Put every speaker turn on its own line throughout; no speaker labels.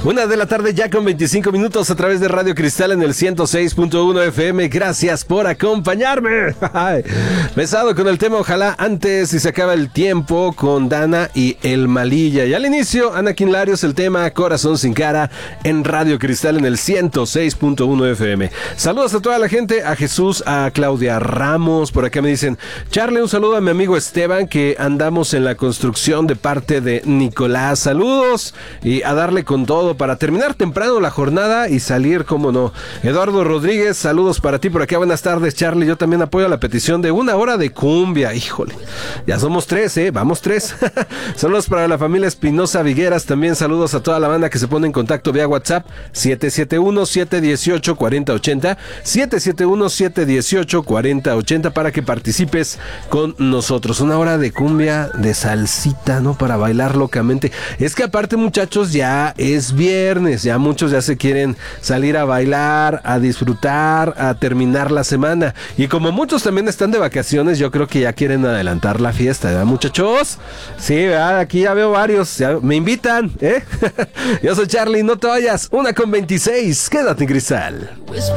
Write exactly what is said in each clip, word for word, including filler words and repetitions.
Una de la tarde ya con veinticinco minutos a través de Radio Cristal en el ciento seis punto uno F M. Gracias por acompañarme. Pesado con el tema, ojalá antes si se acaba el tiempo con Dana y el Malilla. Y al inicio, Anakin Larios, el tema Corazón sin cara en Radio Cristal en el ciento seis punto uno F M. Saludos a toda la gente, a Jesús, a Claudia Ramos. Por acá me dicen, Charlie, un saludo a mi amigo Esteban, que andamos en la construcción de parte de Nicolás. Saludos y a darle con todo para terminar temprano la jornada y salir, como no. Eduardo Rodríguez, saludos para ti por acá. Buenas tardes, Charlie. Yo también apoyo la petición de una hora de cumbia. Híjole, ya somos tres, ¿eh? Vamos tres. Saludos para la familia Espinosa Vigueras. También saludos a toda la banda que se pone en contacto vía WhatsApp siete siete uno, siete uno ocho, cuatro cero ocho cero, siete siete uno, siete uno ocho, cuatro cero ocho cero para que participes con nosotros. Una hora de cumbia, de salsita, ¿no? Para bailar locamente. Es que aparte, muchachos, ya es viernes, ya muchos ya se quieren salir a bailar, a disfrutar, a terminar la semana. Y como muchos también están de vacaciones, yo creo que ya quieren adelantar la fiesta, ¿verdad, muchachos? Sí, ¿verdad? Aquí ya veo varios, ya me invitan, ¿eh? Yo soy Charlie, no te vayas, una con veintiséis, quédate en Cristal.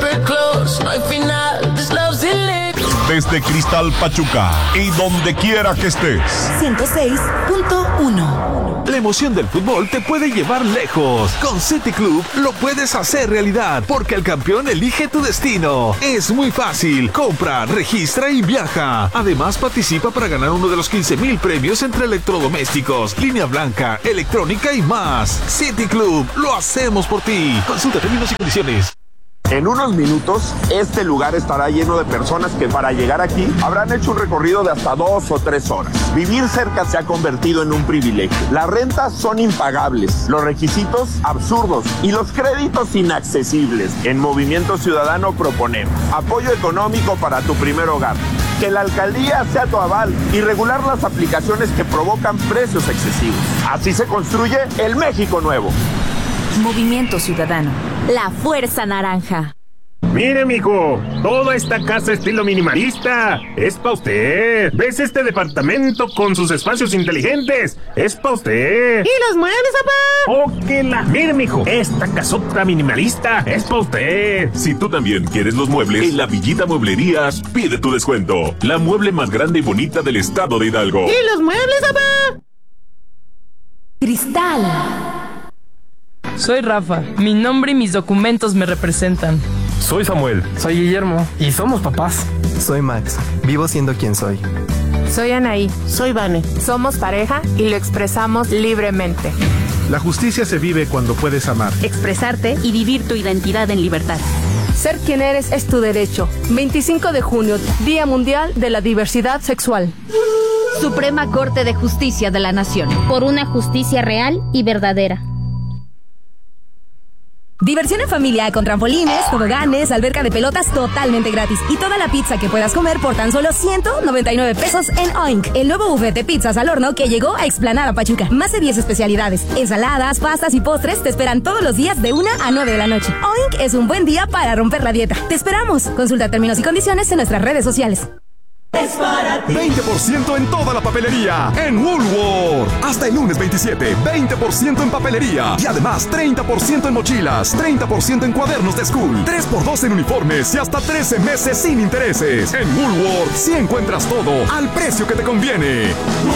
Desde Cristal Pachuca y donde quiera que estés.
ciento seis punto uno.
La emoción del fútbol te puede llevar lejos. Con City Club lo puedes hacer realidad, porque el campeón elige tu destino. Es muy fácil. Compra, registra y viaja. Además, participa para ganar uno de los quince mil premios entre electrodomésticos, línea blanca, electrónica y más. City Club, lo hacemos por ti. Consulta términos y condiciones.
En unos minutos, este lugar estará lleno de personas que para llegar aquí habrán hecho un recorrido de hasta dos o tres horas. Vivir cerca se ha convertido en un privilegio. Las rentas son impagables, los requisitos absurdos y los créditos inaccesibles. En Movimiento Ciudadano proponemos apoyo económico para tu primer hogar, que la alcaldía sea tu aval y regular las aplicaciones que provocan precios excesivos. Así se construye el México nuevo.
Movimiento Ciudadano. La fuerza naranja.
Mire, mijo, toda esta casa estilo minimalista es pa' usted. ¿Ves este departamento con sus espacios inteligentes? Es pa' usted.
¿Y los muebles, papá?
¡Oh, que la! Mire, mijo, esta casota minimalista es pa' usted.
Si tú también quieres los muebles, en la Villita Mueblerías pide tu descuento. La mueble más grande y bonita del estado de Hidalgo.
¿Y los muebles, papá?
Cristal.
Soy Rafa, mi nombre y mis documentos me representan.
Soy Samuel.
Soy Guillermo.
Y somos papás.
Soy Max. Vivo siendo quien soy.
Soy Anaí.
Soy Vane.
Somos pareja y lo expresamos libremente.
La justicia se vive cuando puedes amar,
expresarte y vivir tu identidad en libertad.
Ser quien eres es tu derecho. veinticinco de junio, Día Mundial de la Diversidad Sexual.
Suprema Corte de Justicia de la Nación.
Por una justicia real y verdadera.
Diversión en familia con trampolines, toboganes, alberca de pelotas totalmente gratis y toda la pizza que puedas comer por tan solo ciento noventa y nueve pesos en Oink, el nuevo buffet de pizzas al horno que llegó a Explanada Pachuca. Más de diez especialidades, ensaladas, pastas y postres te esperan todos los días de una a nueve de la noche. Oink es un buen día para romper la dieta. Te esperamos. Consulta términos y condiciones en nuestras redes sociales.
Es para ti. veinte por ciento en toda la papelería en Woolworth. Hasta el lunes veintisiete, veinte por ciento en papelería. Y además treinta por ciento en mochilas, treinta por ciento en cuadernos de school, tres por dos en uniformes y hasta trece meses sin intereses. En Woolworth sí encuentras todo al precio que te conviene.